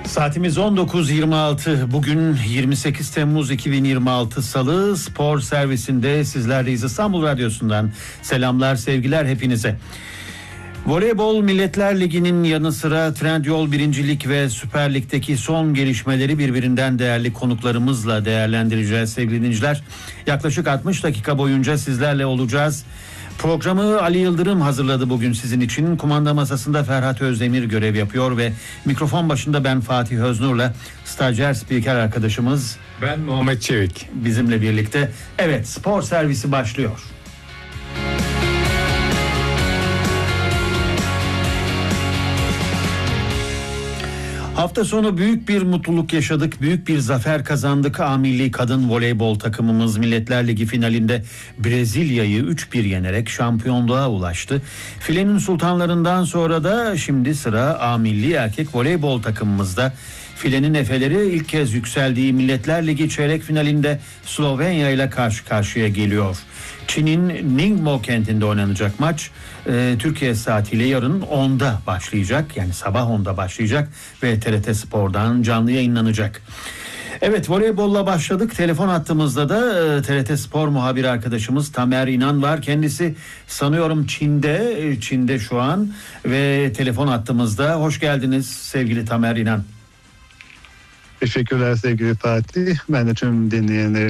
Saatimiz 19.26. Bugün 28 Temmuz 2026 Salı. Spor servisinde sizlerleyiz. İstanbul Radyosu'ndan selamlar, sevgiler hepinize. Voleybol Milletler Ligi'nin yanı sıra Trendyol 1. Lig ve Süper Lig'deki son gelişmeleri birbirinden değerli konuklarımızla değerlendireceğiz sevgili dinleyiciler. Yaklaşık 60 dakika boyunca sizlerle olacağız. Programı Ali Yıldırım hazırladı bugün sizin için. Kumanda masasında Ferhat Özdemir görev yapıyor ve mikrofon başında ben Fatih Öznur'la stajyer spiker arkadaşımız ben Muhammed Çevik bizimle birlikte. Evet, spor servisi başlıyor. Hafta sonu büyük bir mutluluk yaşadık, büyük bir zafer kazandık. A Milli Kadın Voleybol takımımız Milletler Ligi finalinde Brezilya'yı 3-1 yenerek şampiyonluğa ulaştı. Filenin sultanlarından sonra da şimdi sıra A Milli Erkek Voleybol takımımızda. Filenin efeleri ilk kez yükseldiği Milletler Ligi çeyrek finalinde Slovenya ile karşı karşıya geliyor. Çin'in Ningbo kentinde oynanacak maç Türkiye saatiyle yarın 10'da başlayacak. Yani sabah 10'da başlayacak ve TRT Spor'dan canlı yayınlanacak. Evet, voleybolla başladık. Telefon hattımızda da TRT Spor muhabiri arkadaşımız Tamer İnan var. Kendisi sanıyorum Çin'de şu an ve telefon hattımızda. Hoş geldiniz sevgili Tamer İnan. Teşekkürler sevgili Fatih. Ben de tüm dinleyenleri